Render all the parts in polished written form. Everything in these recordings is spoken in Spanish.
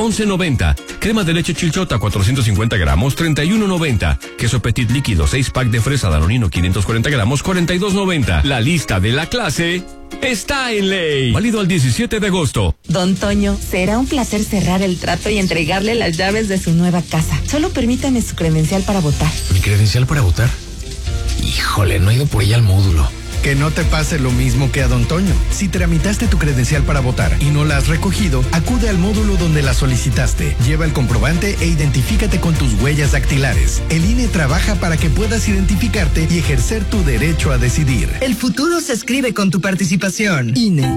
11.90. Crema de leche Chilchota 450 gramos, 31.90. Queso Petit líquido 6 pack de fresa Danonino 540 gramos, 42.90. La lista de la clase está en ley. Válido al 17 de agosto. Don Toño, será un placer cerrar el trato y entregarle las llaves de su nueva casa. Solo permítame su credencial para votar. ¿Mi credencial para votar? Híjole, no he ido por ella al módulo. Que no te pase lo mismo que a Don Toño. Si tramitaste tu credencial para votar y no la has recogido, acude al módulo donde la solicitaste. Lleva el comprobante e identifícate con tus huellas dactilares. El INE trabaja para que puedas identificarte y ejercer tu derecho a decidir. El futuro se escribe con tu participación. INE.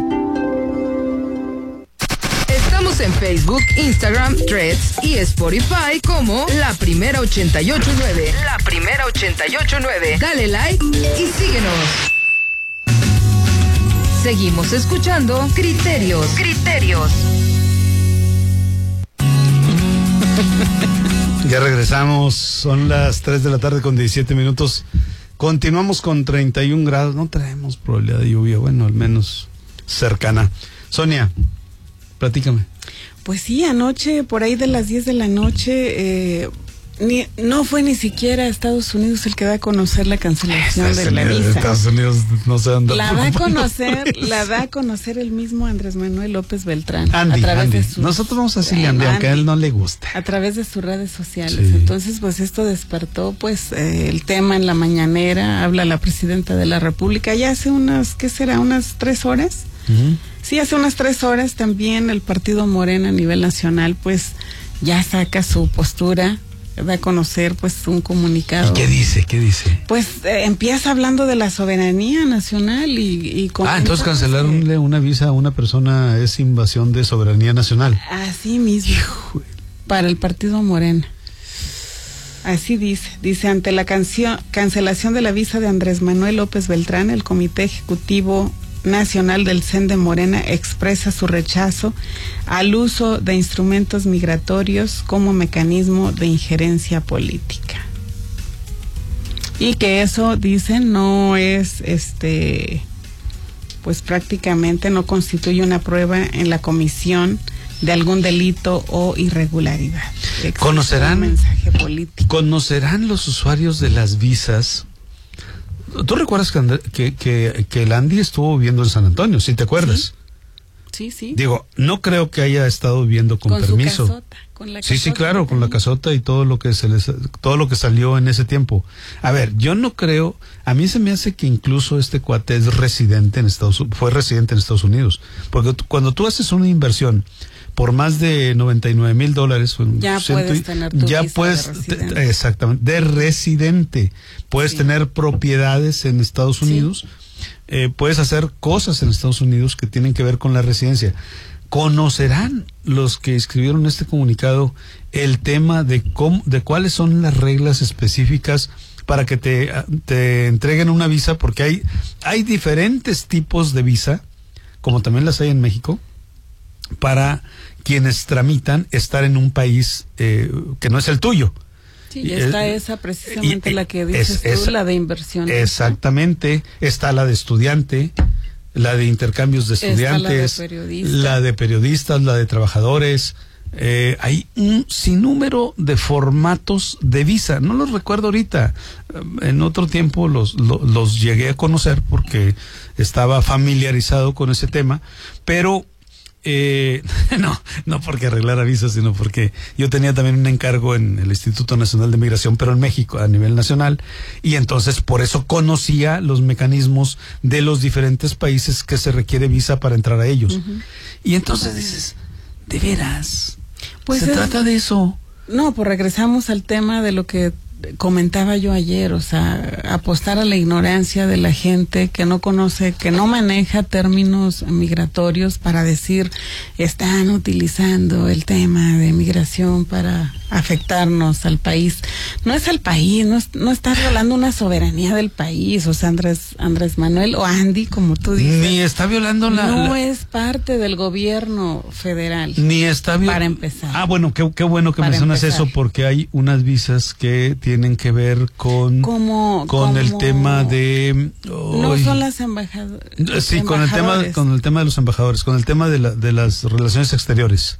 Estamos en Facebook, Instagram, Threads y Spotify como La Primera 88.9. La Primera 88.9. Dale like y síguenos. Seguimos escuchando Criterios. Ya regresamos, son las 3 de la tarde con 17 minutos. Continuamos con 31 grados, no traemos probabilidad de lluvia, bueno, al menos cercana. Sonia, platícame. Pues sí, anoche, por ahí de las 10 de la noche, no fue ni siquiera Estados Unidos el que da a conocer la cancelación de la visa. Estados Unidos no se anda. La da a conocer el mismo Andrés Manuel López Beltrán. Andy. Nosotros vamos a decirle Andy, aunque a él no le guste. A través de sus redes sociales. Sí. Entonces, pues esto despertó, pues, el tema en la mañanera. Habla la presidenta de la República. Ya hace unas 3 horas. Uh-huh. Sí, hace unas 3 horas también el partido Morena a nivel nacional, pues, ya saca su postura. Da a conocer pues un comunicado. ¿Y qué dice? Pues empieza hablando de la soberanía nacional y entonces cancelarle una visa a una persona es invasión de soberanía nacional. Así mismo. Hijo. Para el partido Morena. Así dice ante la cancelación de la visa de Andrés Manuel López Beltrán, el Comité Ejecutivo Nacional del CEN de Morena expresa su rechazo al uso de instrumentos migratorios como mecanismo de injerencia política. Y que eso, dicen, no es, pues prácticamente no constituye una prueba en la comisión de algún delito o irregularidad. ¿Conocerán un mensaje político? ¿Conocerán los usuarios de las visas? ¿Tú recuerdas que el Andy estuvo viviendo en San Antonio? ¿Sí te acuerdas? Sí. Digo, no creo que haya estado viviendo con permiso. Su casota, con la casota. Sí, claro, con la casota y todo lo que salió en ese tiempo. A ver, yo no creo, a mí se me hace que incluso este cuate fue residente en Estados Unidos, porque cuando tú haces una inversión por más de $99,000, ya puedes tener tu visa de residente. Exactamente, de residente. Puedes tener propiedades en Estados Unidos, puedes hacer cosas en Estados Unidos que tienen que ver con la residencia. ¿Conocerán los que escribieron este comunicado el tema de cuáles son las reglas específicas para que te entreguen una visa? Porque hay diferentes tipos de visa, como también las hay en México, para quienes tramitan estar en un país que no es el tuyo. Sí, y está esa precisamente la que dices tú, la de inversión. Exactamente, está la de estudiante, la de intercambios de estudiantes, la de periodistas, la de trabajadores. Hay un sinnúmero de formatos de visa. No los recuerdo ahorita. En otro tiempo los llegué a conocer porque estaba familiarizado con ese tema, pero no porque arreglara visas, sino porque yo tenía también un encargo en el Instituto Nacional de Migración, pero en México, a nivel nacional, y entonces por eso conocía los mecanismos de los diferentes países que se requiere visa para entrar a ellos. Uh-huh. Y entonces dices, ¿de veras? Pues ¿se trata de eso? No, pues regresamos al tema de lo que comentaba yo ayer, o sea, apostar a la ignorancia de la gente que no conoce, que no maneja términos migratorios para decir, están utilizando el tema de migración para afectarnos al país. No es al país, no está violando una soberanía del país, o sea, Andrés Manuel o Andy, como tú dices. Ni está violando no es parte del gobierno federal. Ni está para empezar. Ah, bueno, qué bueno que mencionas eso, porque hay unas visas que tienen que ver con el tema de no son las embajadoras. Sí, con el tema de los embajadores, con el tema de las relaciones exteriores.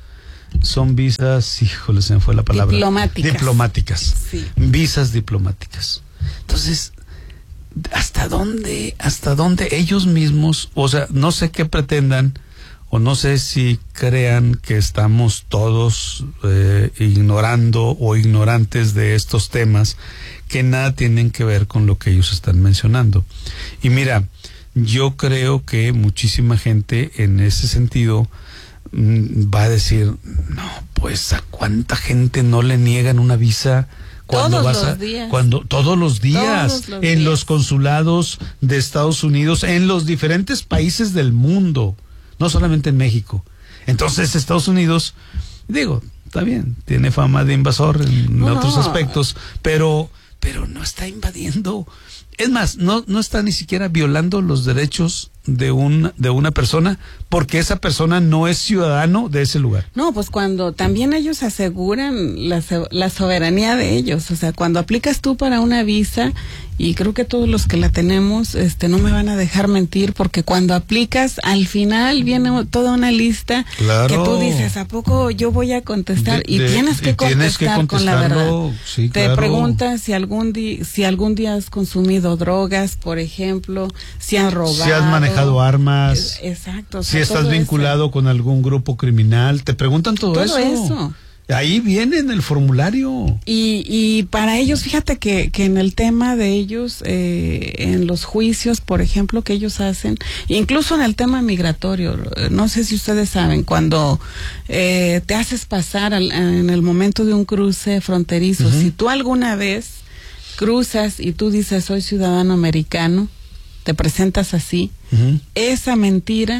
son visas, híjole, se me fue la palabra. Diplomáticas. Sí. Visas diplomáticas. Entonces, ¿hasta dónde ellos mismos, o sea, no sé qué pretendan, o no sé si crean que estamos todos ignorando o ignorantes de estos temas que nada tienen que ver con lo que ellos están mencionando? Y mira, yo creo que muchísima gente en ese sentido va a decir, no, pues a cuánta gente no le niegan una visa cuando todos los días en los consulados de Estados Unidos, en los diferentes países del mundo, no solamente en México. Entonces Estados Unidos, digo, está bien, tiene fama de invasor en otros aspectos, pero no está invadiendo. Es más, no está ni siquiera violando los derechos de una persona, porque esa persona no es ciudadano de ese lugar. No, pues cuando también ellos aseguran la soberanía de ellos, o sea, cuando aplicas tú para una visa, y creo que todos los que la tenemos, no me van a dejar mentir, porque cuando aplicas, al final viene toda una lista. Claro. Que tú dices, ¿a poco yo voy a contestar? Y tienes que contestar con la verdad. Sí, te claro. preguntas si algún día has consumido drogas, por ejemplo, si has robado, si has manejado armas, exacto, o si sea, estás vinculado con algún grupo criminal, te preguntan todo eso. Ahí viene en el formulario. Y para ellos, fíjate que en el tema de ellos, en los juicios, por ejemplo, que ellos hacen, incluso en el tema migratorio, no sé si ustedes saben, cuando te haces pasar en el momento de un cruce fronterizo, si tú alguna vez cruzas y tú dices soy ciudadano americano, te presentas así, esa mentira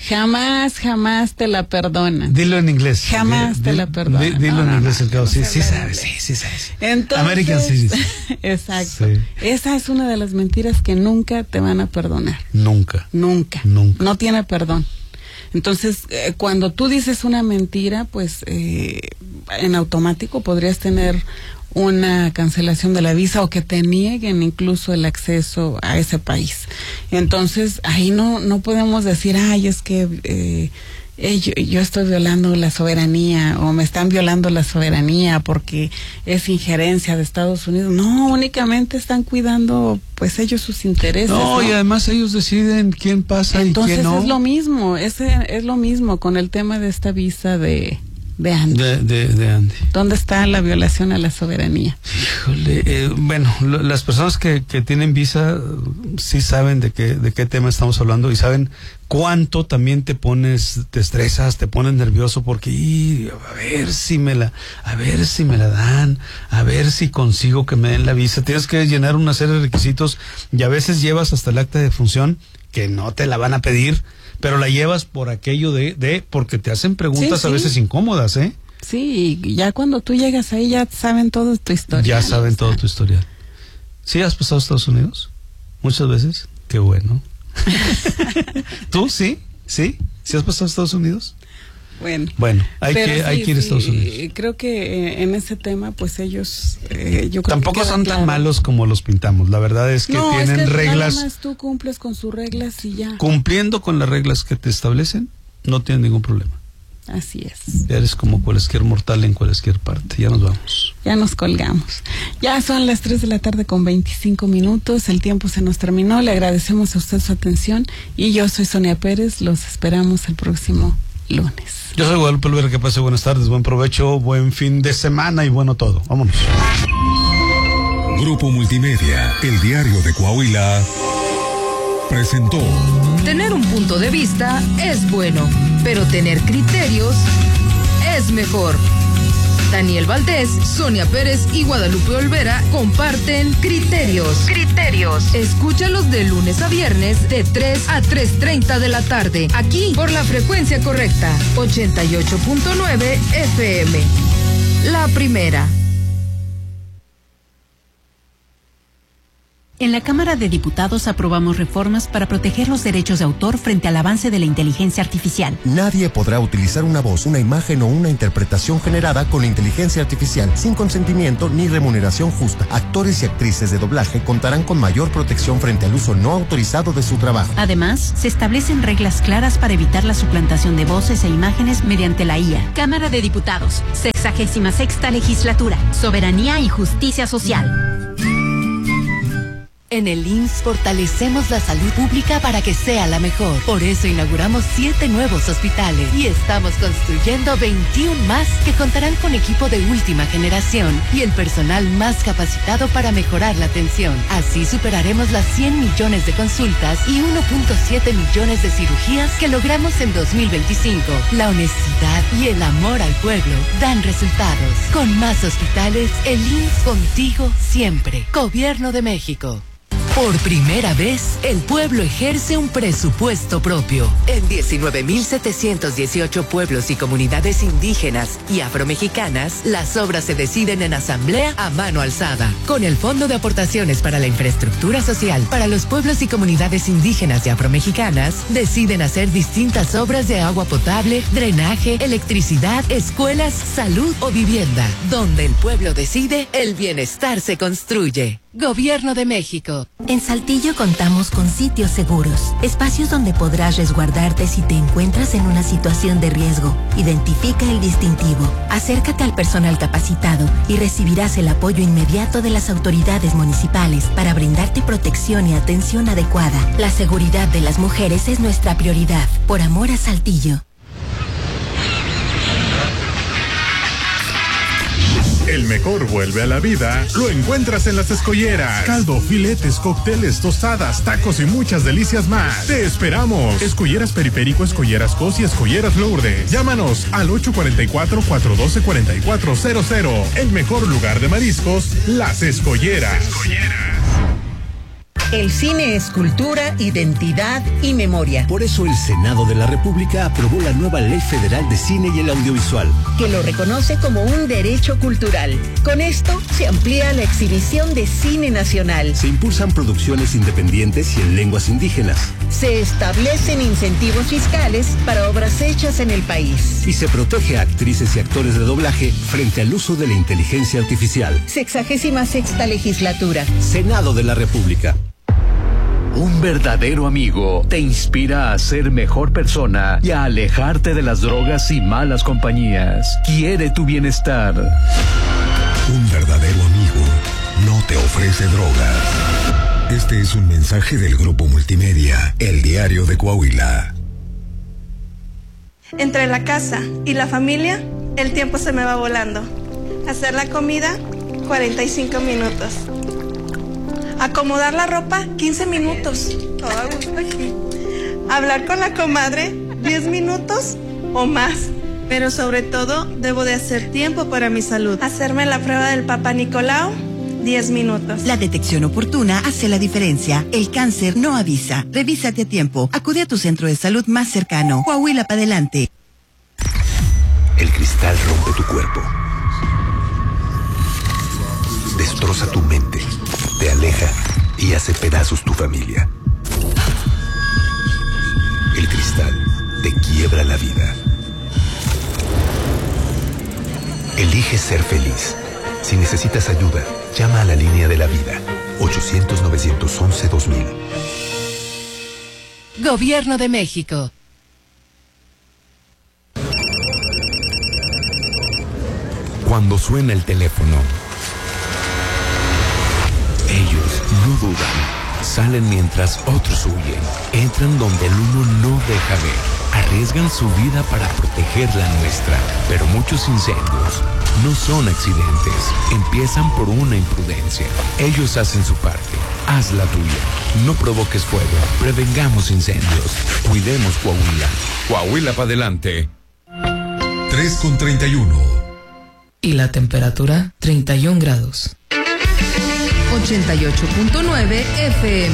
jamás te la perdonan. Dilo en inglés. Jamás te la perdonan. Dilo en inglés, el cabo. Sí sabes. Entonces, American Citizen. Exacto. Sí. Esa es una de las mentiras que nunca te van a perdonar. Nunca. No tiene perdón. Entonces, cuando tú dices una mentira, pues en automático podrías tener una cancelación de la visa o que te nieguen incluso el acceso a ese país. Entonces, ahí no podemos decir, es que yo estoy violando la soberanía o me están violando la soberanía porque es injerencia de Estados Unidos. No, únicamente están cuidando pues ellos sus intereses. No, y además ellos deciden quién pasa. Entonces, y quién no. Es lo mismo, es lo mismo con el tema de esta visa de Andy. De Andy. ¿Dónde está la violación a la soberanía? Híjole, bueno, las personas que tienen visa sí saben de qué tema estamos hablando y saben cuánto también te estresas, te pones nervioso porque a ver si me la dan, a ver si consigo que me den la visa. Tienes que llenar una serie de requisitos y a veces llevas hasta el acta de función que no te la van a pedir, pero la llevas por aquello porque te hacen preguntas a veces incómodas, ¿eh? Sí, y ya cuando tú llegas ahí ya saben todo tu historial. Ya saben todo tu historial. ¿Sí has pasado a Estados Unidos? Muchas veces. Qué bueno. ¿Tú sí? ¿Sí has pasado a Estados Unidos? Bueno, hay que ir a Estados Unidos. Creo que en ese tema, pues ellos, yo creo tampoco que son tan malos como los pintamos. La verdad es que tienen reglas. Nada más tú cumples con sus reglas y ya. Cumpliendo con las reglas que te establecen, no tienen ningún problema. Así es. Eres como cualquier mortal en cualquier parte. Ya nos vamos. Ya nos colgamos. Ya son las 3:25 p.m. El tiempo se nos terminó. Le agradecemos a usted su atención. Y yo soy Sonia Pérez. Los esperamos el próximo lunes. Yo soy Guadalupe Olvera, que pase buenas tardes, buen provecho, buen fin de semana y bueno todo. Vámonos. Grupo Multimedia, el diario de Coahuila, presentó. Tener un punto de vista es bueno, pero tener criterios es mejor. Daniel Valdés, Sonia Pérez y Guadalupe Olvera comparten Criterios. Escúchalos de lunes a viernes de 3 a 3:30 de la tarde, aquí por la frecuencia correcta, 88.9 FM. La primera. En la Cámara de Diputados aprobamos reformas para proteger los derechos de autor frente al avance de la inteligencia artificial. Nadie podrá utilizar una voz, una imagen o una interpretación generada con inteligencia artificial sin consentimiento ni remuneración justa. Actores y actrices de doblaje contarán con mayor protección frente al uso no autorizado de su trabajo. Además, se establecen reglas claras para evitar la suplantación de voces e imágenes mediante la IA. Cámara de Diputados, 66ª Legislatura, Soberanía y Justicia Social. En el IMSS fortalecemos la salud pública para que sea la mejor. Por eso inauguramos 7 nuevos hospitales y estamos construyendo 21 más que contarán con equipo de última generación y el personal más capacitado para mejorar la atención. Así superaremos las 100 millones de consultas y 1.7 millones de cirugías que logramos en 2025. La honestidad y el amor al pueblo dan resultados. Con más hospitales, el IMSS contigo siempre. Gobierno de México. Por primera vez, el pueblo ejerce un presupuesto propio. En 19.718 pueblos y comunidades indígenas y afromexicanas, las obras se deciden en asamblea a mano alzada. Con el Fondo de Aportaciones para la Infraestructura Social para los pueblos y comunidades indígenas y afromexicanas, deciden hacer distintas obras de agua potable, drenaje, electricidad, escuelas, salud o vivienda. Donde el pueblo decide, el bienestar se construye. Gobierno de México. En Saltillo contamos con sitios seguros, espacios donde podrás resguardarte si te encuentras en una situación de riesgo. Identifica el distintivo, acércate al personal capacitado y recibirás el apoyo inmediato de las autoridades municipales para brindarte protección y atención adecuada. La seguridad de las mujeres es nuestra prioridad. Por amor a Saltillo. El mejor vuelve a la vida, lo encuentras en Las Escolleras. Caldo, filetes, cócteles, tostadas, tacos y muchas delicias más. ¡Te esperamos! Escolleras Periférico, Escolleras Cos y Escolleras Lourdes. Llámanos al 844-412-4400. El mejor lugar de mariscos, Las Escolleras. El cine es cultura, identidad y memoria. Por eso el Senado de la República aprobó la nueva Ley Federal de Cine y el Audiovisual, que lo reconoce como un derecho cultural. Con esto se amplía la exhibición de cine nacional. Se impulsan producciones independientes y en lenguas indígenas. Se establecen incentivos fiscales para obras hechas en el país. Y se protege a actrices y actores de doblaje frente al uso de la inteligencia artificial. 66ª Legislatura. Senado de la República. Un verdadero amigo te inspira a ser mejor persona y a alejarte de las drogas y malas compañías. Quiere tu bienestar. Un verdadero amigo no te ofrece drogas. Este es un mensaje del Grupo Multimedia, El Diario de Coahuila. Entre la casa y la familia, el tiempo se me va volando. Hacer la comida, 45 minutos. Acomodar la ropa, 15 minutos. Todo a gusto aquí. Hablar con la comadre, 10 minutos o más. Pero sobre todo, debo de hacer tiempo para mi salud. Hacerme la prueba del Papá Nicolau, 10 minutos. La detección oportuna hace la diferencia. El cáncer no avisa. Revísate a tiempo. Acude a tu centro de salud más cercano. Coahuila para adelante. El cristal rompe tu cuerpo. Destroza tu mente. Te aleja y hace pedazos tu familia. El cristal te quiebra la vida. Elige ser feliz. Si necesitas ayuda, llama a la línea de la vida. 800-911-2000. Gobierno de México. Cuando suena el teléfono, ellos no dudan, salen mientras otros huyen, entran donde el uno no deja ver, arriesgan su vida para proteger la nuestra, pero muchos incendios no son accidentes, empiezan por una imprudencia. Ellos hacen su parte, haz la tuya, no provoques fuego, prevengamos incendios, cuidemos Coahuila. Coahuila para adelante. 3:31. Y la temperatura, 31 grados. 88.9 FM.